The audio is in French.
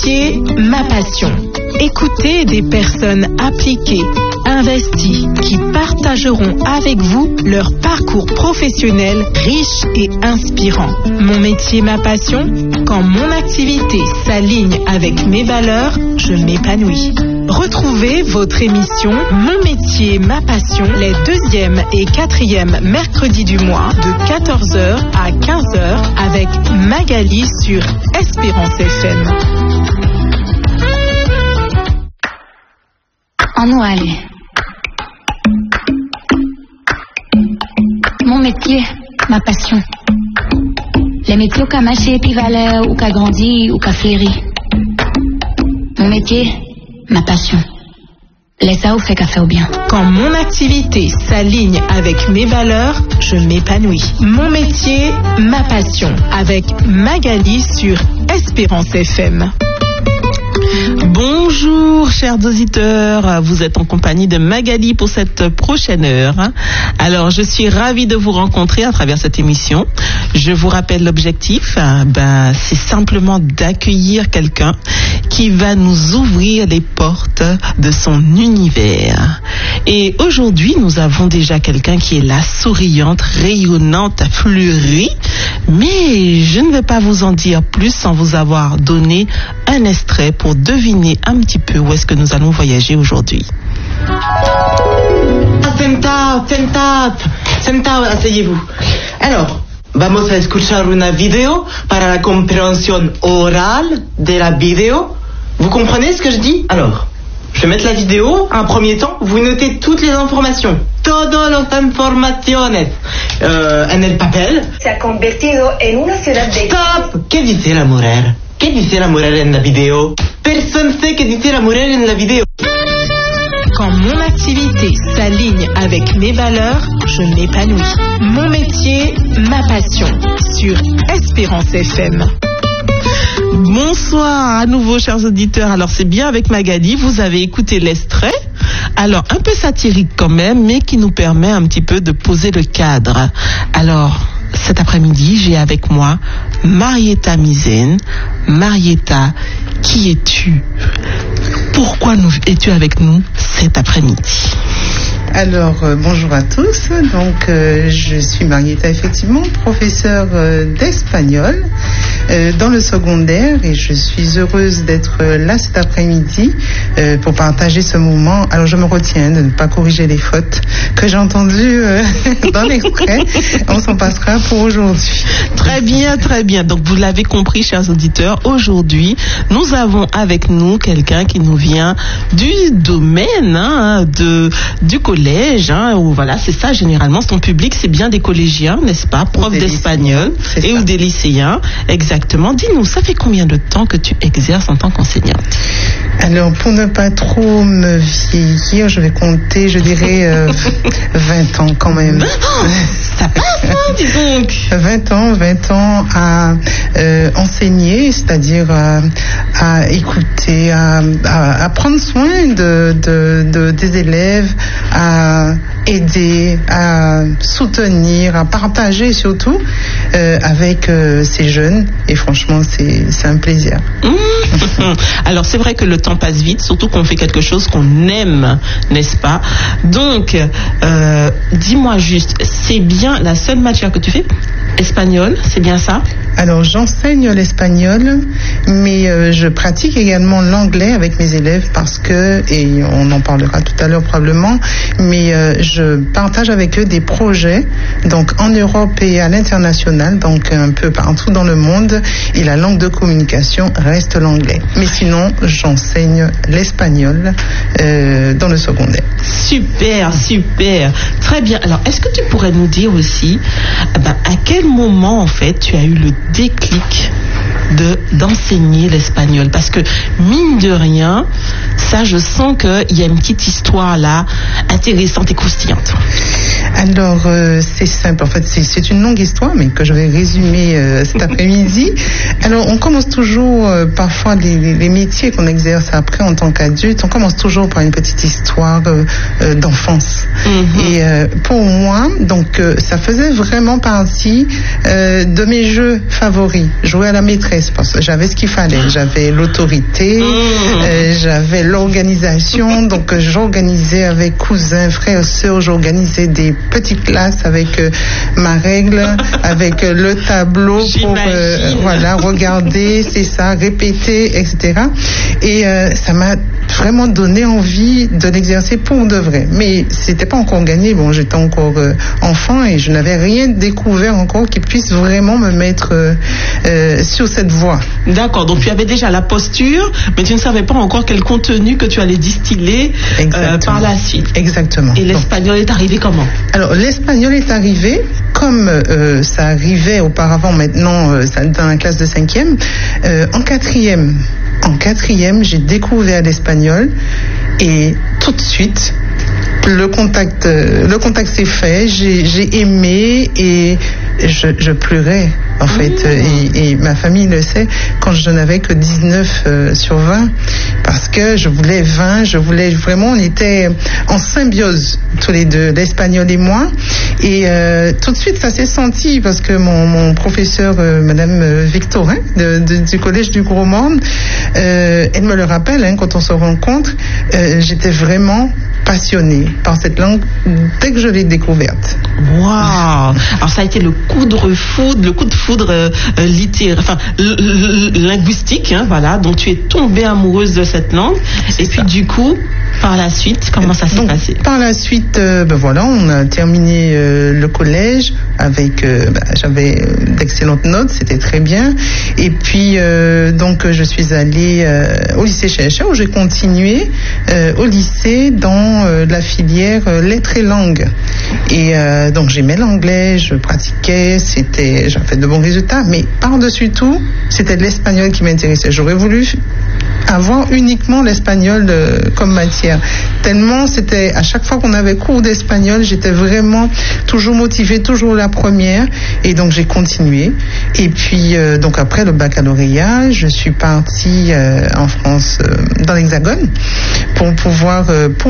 métier, ma passion. Écoutez des personnes appliquées, investies, qui partageront avec vous leur parcours professionnel riche et inspirant. Mon métier, ma passion, quand mon activité s'aligne avec mes valeurs, je m'épanouis. Retrouvez votre émission Mon métier, ma passion les 2e et 4e mercredis du mois de 14h à 15h avec Magali sur Espérance FM. En nous aller. Mon métier, ma passion. Les métiers qu'a marché, puis valeur, ou qu'a grandi, ou qu'a fléri. Mon métier, ma passion. Laisse ça ou fait qu'à faire bien. Quand mon activité s'aligne avec mes valeurs, je m'épanouis. Mon métier, ma passion. Avec Magali sur Espérance FM. Bonjour chers auditeurs, vous êtes en compagnie de Magali pour cette prochaine heure. Alors je suis ravie de vous rencontrer à travers cette émission. Je vous rappelle l'objectif, c'est simplement d'accueillir quelqu'un qui va nous ouvrir les portes de son univers. Et aujourd'hui nous avons déjà quelqu'un qui est là, souriante, rayonnante, fleurie. Mais je ne vais pas vous en dire plus sans vous avoir donné un extrait pour deviner un petit peu où est-ce que nous allons voyager aujourd'hui. Sentado, asseyez-vous. Alors, vamos a escuchar una video para la compréhension orale de la vidéo. Vous comprenez ce que je dis? Alors, je vais mettre la vidéo. En premier temps, vous notez toutes les informations. Todas las informaciones. En el papel. Se ha convertido en una ciudad de... Stop! ¿Qué dice la mujer? ¿Qué dice la mujer en la vidéo? Personne sait que dice la mujer en la vidéo. Quand mon activité s'aligne avec mes valeurs, je m'épanouis. Mon métier, ma passion. Sur Espérance FM. Bonsoir à nouveau chers auditeurs. Alors c'est bien avec Magali, vous avez écouté l'extrait. Alors un peu satirique quand même, mais qui nous permet un petit peu de poser le cadre. Alors cet après-midi, j'ai avec moi Marietta Mizen. Marietta, qui es-tu? Pourquoi es-tu avec nous cet après-midi? Alors, bonjour à tous. Donc, je suis Marietta, effectivement, professeure d'espagnol dans le secondaire et je suis heureuse d'être là cet après-midi pour partager ce moment. Alors, je me retiens de ne pas corriger les fautes que j'ai entendues dans l'extrait. On s'en passera pour aujourd'hui. Très bien, très bien. Donc, vous l'avez compris, chers auditeurs, aujourd'hui, nous avons avec nous quelqu'un qui nous vient du domaine du collège. Où, voilà, c'est ça généralement. Ton public, c'est bien des collégiens, n'est-ce pas, profs d'espagnol ou des lycéens. Exactement. Dis-nous, ça fait combien de temps que tu exerces en tant qu'enseignante? Alors, pour ne pas trop me vieillir, je vais compter, je dirais 20 ans quand même. 20 ans ça passe, hein, dis donc. 20 ans à enseigner, c'est-à-dire à écouter, à prendre soin des élèves, à aider, à soutenir, à partager surtout avec ces jeunes. Et franchement, c'est un plaisir. Alors, c'est vrai que le temps passe vite, surtout qu'on fait quelque chose qu'on aime, n'est-ce pas? Donc, dis-moi juste, c'est bien la seule matière que tu fais? Espagnol, c'est bien ça? Alors, j'enseigne l'espagnol, mais je pratique également l'anglais avec mes élèves parce que, et on en parlera tout à l'heure probablement, mais je partage avec eux des projets, donc en Europe et à l'international, donc un peu partout dans le monde, et la langue de communication reste l'anglais. Mais sinon, j'enseigne l'espagnol dans le secondaire. Super, super. Très bien. Alors, est-ce que tu pourrais nous dire aussi, à quel moment, en fait, tu as eu le déclic d'enseigner l'espagnol? Parce que, mine de rien, ça, je sens qu'il y a une petite histoire là, intéressante et croustillante. Alors, c'est simple. En fait, c'est une longue histoire, mais que je vais résumer cet après-midi. Alors, on commence toujours, parfois, les métiers qu'on exerce après en tant qu'adulte, on commence toujours par une petite histoire d'enfance. Et pour moi, donc, ça faisait vraiment partie de mes jeux favoris. Jouer à la maîtresse, parce que j'avais ce qu'il fallait. J'avais l'autorité, j'avais l'organisation, donc j'organisais avec cousins, frères, sœurs, j'organisais des petites classes avec ma règle, avec le tableau pour regarder, c'est ça, répéter, etc. Et ça m'a vraiment donné envie de l'exercer pour de vrai. Mais c'était pas encore gagné. Bon, j'étais encore enfant et je n'avais rien découvert encore qui puisse vraiment me mettre sur cette voie. D'accord. Donc tu avais déjà la posture, mais tu ne savais pas encore quel contenu que tu allais distiller par la suite. Exactement. Et l'espagnol est arrivé comment? Alors l'espagnol est arrivé comme ça arrivait auparavant. Maintenant, dans la classe de 5e, en 4e. En 4e, j'ai découvert l'espagnol et tout de suite, le contact s'est fait. J'ai aimé et je pleurais en fait. Et ma famille le sait, quand je n'avais que 19 sur 20, parce que je voulais 20, je voulais vraiment, on était en symbiose tous les deux, l'espagnol et moi. Et tout de suite, ça s'est senti parce que mon professeur, Madame Victorin, du collège du Gros Monde, elle me le rappelle, quand on se rencontre, j'étais vraiment passionnée par cette langue dès que je l'ai découverte. Waouh! Alors ça a été le coup de foudre littéraire, enfin linguistique, voilà. Donc tu es tombée amoureuse de cette langue. Et puis du coup, par la suite, comment ça s'est passé? Par la suite, on a terminé le collège avec, j'avais d'excellentes notes, c'était très bien. Et puis donc je suis allée au lycée Chercheur où j'ai continué au lycée dans la filière lettres et langues. Et donc j'aimais l'anglais, je pratiquais, j'avais de bons résultats, mais par-dessus tout, c'était l'espagnol qui m'intéressait. J'aurais voulu avoir uniquement l'espagnol comme matière. Tellement c'était, à chaque fois qu'on avait cours d'espagnol, j'étais vraiment toujours motivée, toujours la première. Et donc j'ai continué. Et puis donc après le baccalauréat, je suis partie en France, dans l'Hexagone, pour pouvoir